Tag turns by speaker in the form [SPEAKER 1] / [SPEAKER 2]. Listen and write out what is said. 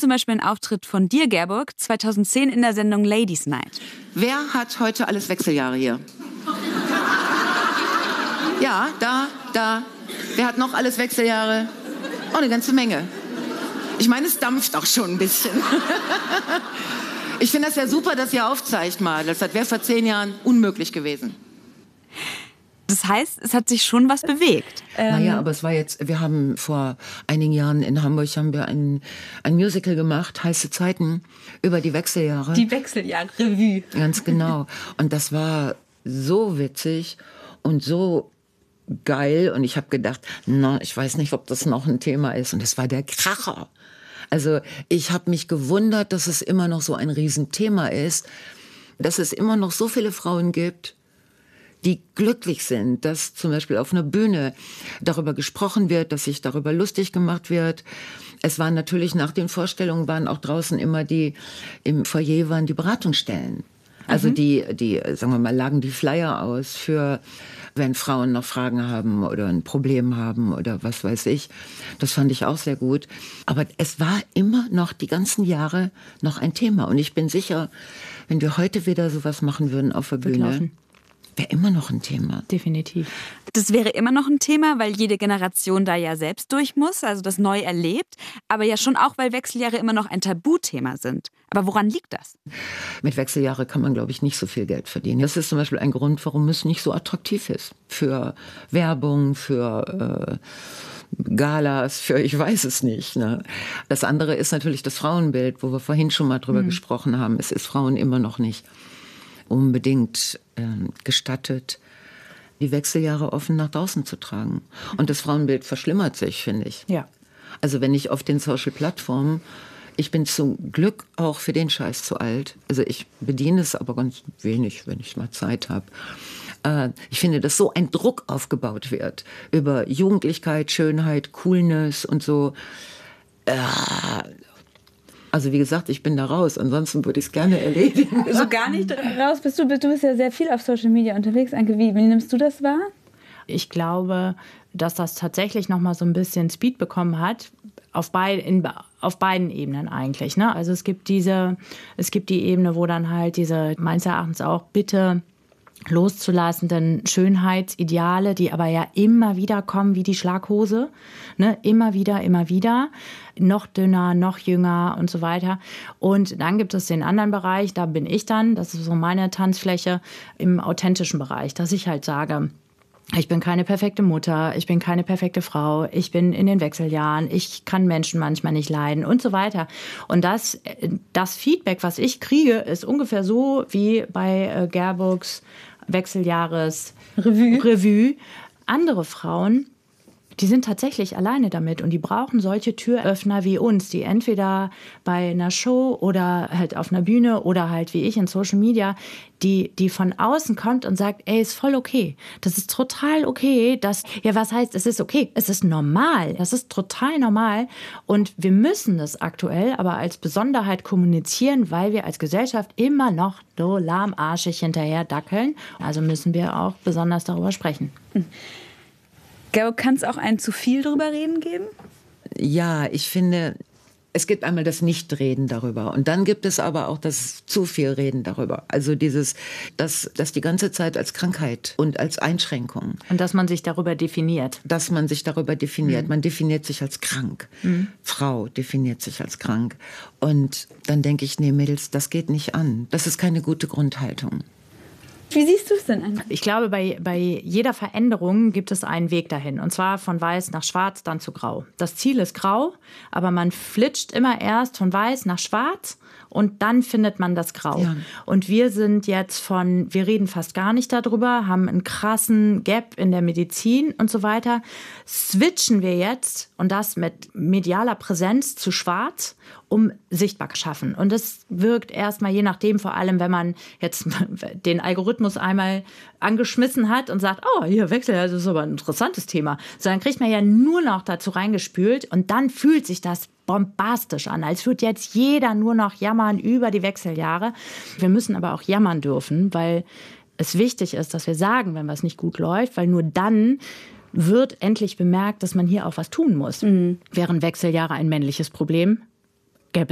[SPEAKER 1] zum Beispiel ein Auftritt von dir, Gerburg, 2010 in der Sendung Ladies Night.
[SPEAKER 2] Wer hat heute alles Wechseljahre hier? Ja, da. Wer hat noch alles Wechseljahre? Oh, eine ganze Menge. Ich meine, es dampft auch schon ein bisschen. Ich finde das ja super, dass ihr aufzeigt mal. Das wäre vor 10 Jahren unmöglich gewesen.
[SPEAKER 1] Das heißt, es hat sich schon was bewegt.
[SPEAKER 3] Naja, aber es war jetzt, wir haben vor einigen Jahren in Hamburg ein Musical gemacht, Heiße Zeiten, über die Wechseljahre.
[SPEAKER 1] Die Wechseljahre-Revue.
[SPEAKER 3] Ganz genau. Und das war so witzig und so geil. Und ich habe gedacht, ich weiß nicht, ob das noch ein Thema ist. Und es war der Kracher. Also ich habe mich gewundert, dass es immer noch so ein Riesenthema ist, dass es immer noch so viele Frauen gibt, die glücklich sind, dass zum Beispiel auf einer Bühne darüber gesprochen wird, dass sich darüber lustig gemacht wird. Es waren natürlich nach den Vorstellungen waren auch draußen immer im Foyer waren die Beratungsstellen. Also die, sagen wir mal, lagen die Flyer aus für, wenn Frauen noch Fragen haben oder ein Problem haben oder was weiß ich. Das fand ich auch sehr gut. Aber es war immer noch die ganzen Jahre noch ein Thema. Und ich bin sicher, wenn wir heute wieder sowas machen würden auf der Bühne, wäre immer noch ein Thema.
[SPEAKER 1] Definitiv. Das wäre immer noch ein Thema, weil jede Generation da ja selbst durch muss, also das neu erlebt. Aber ja schon auch, weil Wechseljahre immer noch ein Tabuthema sind. Aber woran liegt das?
[SPEAKER 3] Mit Wechseljahre kann man, glaube ich, nicht so viel Geld verdienen. Das ist zum Beispiel ein Grund, warum es nicht so attraktiv ist. Für Werbung, für Galas, für ich weiß es nicht. Ne? Das andere ist natürlich das Frauenbild, wo wir vorhin schon mal drüber gesprochen haben. Es ist Frauen immer noch nicht unbedingt gestattet, die Wechseljahre offen nach draußen zu tragen. Und das Frauenbild verschlimmert sich, finde ich.
[SPEAKER 1] Ja.
[SPEAKER 3] Also wenn ich auf den Social-Plattformen, ich bin zum Glück auch für den Scheiß zu alt. Also ich bediene es aber ganz wenig, wenn ich mal Zeit habe. Ich finde, dass so ein Druck aufgebaut wird über Jugendlichkeit, Schönheit, Coolness und so. Also wie gesagt, ich bin da raus. Ansonsten würde ich es gerne erledigen.
[SPEAKER 1] So gar nicht raus bist du bist ja sehr viel auf Social Media unterwegs. Anke, wie nimmst du das wahr?
[SPEAKER 4] Ich glaube, dass das tatsächlich noch mal so ein bisschen Speed bekommen hat. Auf beiden Ebenen eigentlich. Ne? Also es gibt die Ebene, wo dann halt diese, meines Erachtens auch, bitte loszulassenden Schönheitsideale, die aber ja immer wieder kommen wie die Schlaghose. Ne? Immer wieder. Noch dünner, noch jünger und so weiter. Und dann gibt es den anderen Bereich, da bin ich dann, das ist so meine Tanzfläche, im authentischen Bereich, dass ich halt sage, ich bin keine perfekte Mutter, ich bin keine perfekte Frau, ich bin in den Wechseljahren, ich kann Menschen manchmal nicht leiden und so weiter. Und das Feedback, was ich kriege, ist ungefähr so wie bei Gerburgs Wechseljahres-Revue. Andere Frauen, die sind tatsächlich alleine damit und die brauchen solche Türöffner wie uns, die entweder bei einer Show oder halt auf einer Bühne oder halt wie ich in Social Media, die von außen kommt und sagt, ey, ist voll okay. Das ist total okay. Was heißt, es ist okay? Es ist normal. Das ist total normal. Und wir müssen das aktuell aber als Besonderheit kommunizieren, weil wir als Gesellschaft immer noch so lahmarschig hinterher dackeln. Also müssen wir auch besonders darüber sprechen.
[SPEAKER 1] Gerburg, kann es auch ein zu viel drüber reden geben?
[SPEAKER 3] Ja, ich finde, es gibt einmal das Nichtreden darüber und dann gibt es aber auch das zu viel Reden darüber. Also das die ganze Zeit als Krankheit und als Einschränkung.
[SPEAKER 4] Und dass man sich darüber definiert.
[SPEAKER 3] Man definiert sich als krank. Frau definiert sich als krank. Und dann denke ich, nee Mädels, das geht nicht an. Das ist keine gute Grundhaltung.
[SPEAKER 1] Wie siehst du es denn an?
[SPEAKER 4] Ich glaube, bei jeder Veränderung gibt es einen Weg dahin. Und zwar von weiß nach schwarz, dann zu grau. Das Ziel ist grau, aber man flitscht immer erst von weiß nach schwarz und dann findet man das Grau. Ja. Und wir sind jetzt wir reden fast gar nicht darüber, haben einen krassen Gap in der Medizin und so weiter. Switchen wir jetzt und das mit medialer Präsenz zu schwarz, um sichtbar zu schaffen. Und das wirkt erstmal, je nachdem, vor allem, wenn man jetzt den Algorithmus einmal angeschmissen hat und sagt, oh, hier Wechsel, das ist aber ein interessantes Thema. So, dann kriegt man ja nur noch dazu reingespült und dann fühlt sich das bombastisch an, als würde jetzt jeder nur noch jammern über die Wechseljahre. Wir müssen aber auch jammern dürfen, weil es wichtig ist, dass wir sagen, wenn was nicht gut läuft, weil nur dann wird endlich bemerkt, dass man hier auch was tun muss. Wären Wechseljahre ein männliches Problem?